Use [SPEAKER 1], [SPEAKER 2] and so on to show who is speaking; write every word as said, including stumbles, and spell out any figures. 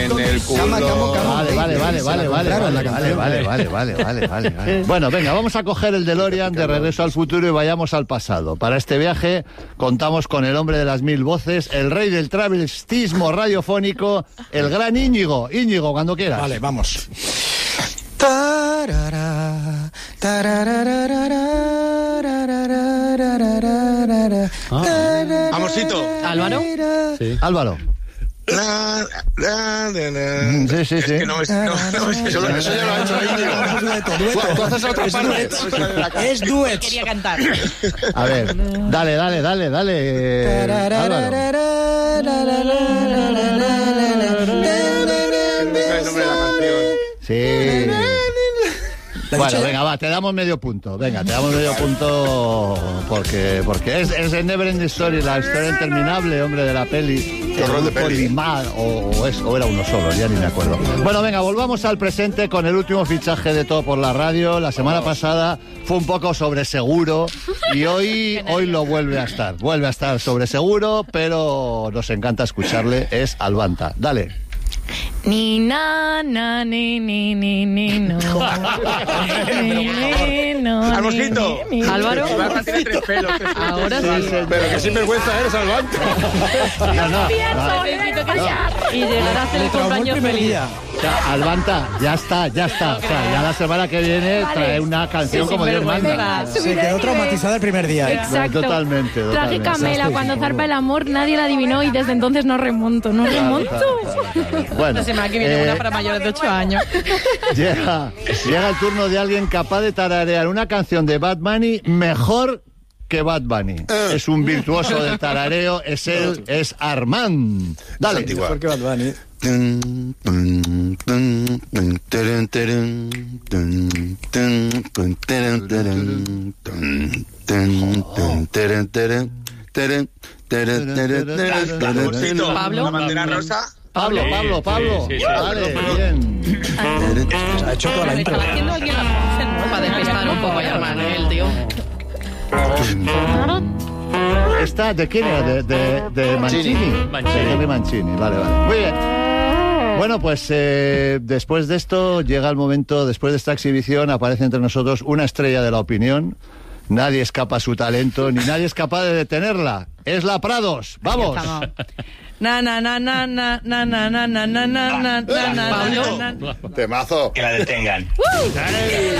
[SPEAKER 1] en el culo.
[SPEAKER 2] Cama, cama, cama.
[SPEAKER 3] Vale, vale, vale, vale, vale, vale, vale, vale, vale, vale, vale, vale, vale. Bueno, venga, vamos a coger el DeLorean de Regreso al Futuro y vayamos al pasado. Para este viaje contamos con el hombre de las mil voces, el rey del travestismo radiofónico, el gran Íñigo. Íñigo, cuando quieras.
[SPEAKER 2] Vale, vamos. Tarara,
[SPEAKER 1] Ah. Amorcito.
[SPEAKER 4] Álvaro.
[SPEAKER 3] Sí. Álvaro.
[SPEAKER 1] La, la, la, la.
[SPEAKER 3] Sí, sí,
[SPEAKER 1] es
[SPEAKER 3] sí.
[SPEAKER 1] que no, es, no, no, es que eso, eso ya lo ha hecho Íñigo.
[SPEAKER 2] Dueto, dueto.
[SPEAKER 1] Tú, tú haces otra
[SPEAKER 2] Es
[SPEAKER 1] parte.
[SPEAKER 2] duet.
[SPEAKER 1] No me sale de la cabeza.
[SPEAKER 2] Es duet.
[SPEAKER 4] Quería cantar.
[SPEAKER 3] A ver, dale, dale, dale, dale. eh, Álvaro.
[SPEAKER 1] No sé el nombre de la canción.
[SPEAKER 3] Sí. Bueno, venga, va, te damos medio punto. Venga, te damos medio punto porque porque es, es el Never Ending Story, la historia interminable, hombre, de la peli.
[SPEAKER 1] Qué horror de peli.
[SPEAKER 3] Limar, o, o, es, o era uno solo, ya ni me acuerdo. Bueno, venga, volvamos al presente con el último fichaje de Todo por la Radio. La semana pasada fue un poco sobre seguro y hoy, hoy lo vuelve a estar. Vuelve a estar sobre seguro, pero nos encanta escucharle. Es Albanta. Dale.
[SPEAKER 5] Ni na na ni ni ni ni no. Ni, ni, no,
[SPEAKER 1] Almosito.
[SPEAKER 5] ni, ni.
[SPEAKER 4] Álvaro.
[SPEAKER 1] Albanta tiene tres pelos. tres pelos.
[SPEAKER 4] Ahora sí.
[SPEAKER 1] Pero que sinvergüenza eres, Albanta.
[SPEAKER 3] No, no, no.
[SPEAKER 5] Necesito callar.
[SPEAKER 4] Y llegará a ser el
[SPEAKER 2] Traumó el
[SPEAKER 4] compañero
[SPEAKER 2] primer
[SPEAKER 4] feliz.
[SPEAKER 2] día.
[SPEAKER 3] O sea, Albanta, ya está, ya está. O sea, ya la semana que viene
[SPEAKER 5] Vale.
[SPEAKER 3] trae una canción
[SPEAKER 4] Sí,
[SPEAKER 3] como Dios
[SPEAKER 4] sinvergüenza.
[SPEAKER 3] manda.
[SPEAKER 2] Se quedó traumatizada el primer día.
[SPEAKER 5] Exacto.
[SPEAKER 3] Totalmente, totalmente.
[SPEAKER 5] Traje Camela, cuando zarpa el amor, nadie la adivinó y desde entonces no remonto, no remonto.
[SPEAKER 3] Bueno,
[SPEAKER 4] La semana que viene
[SPEAKER 3] eh,
[SPEAKER 4] una para mayores de ocho años.
[SPEAKER 3] llega, llega el turno de alguien capaz de tararear una canción de Bad Bunny mejor que Bad Bunny. Es un virtuoso del tarareo, es él, es Armand. Dale.
[SPEAKER 1] antigua.
[SPEAKER 2] ¿Por qué Bad Bunny?
[SPEAKER 1] Amorcito.
[SPEAKER 4] Pablo.
[SPEAKER 1] La bandera rosa.
[SPEAKER 3] Pablo, Pablo, Pablo.
[SPEAKER 6] Sí, sí, sí.
[SPEAKER 3] Vale, bien.
[SPEAKER 2] Ha hecho toda la
[SPEAKER 4] Me
[SPEAKER 2] intro.
[SPEAKER 4] estaba haciendo alguien la voz, ¿no? Para despistar un poco a llamar, ¿eh? El tío.
[SPEAKER 3] ¿Esta de quién era? De, de, de Mancini.
[SPEAKER 6] Mancini.
[SPEAKER 3] De Henry Mancini, vale, vale. Muy bien. Bueno, pues eh, después de esto llega el momento, después de esta exhibición aparece entre nosotros una estrella de la opinión. Nadie escapa a su talento, ni nadie es capaz de detenerla. Es la Prados. ¡Vamos!
[SPEAKER 4] Na na na na na na na na na na na na na na.
[SPEAKER 1] Temazo.
[SPEAKER 6] Que la detengan.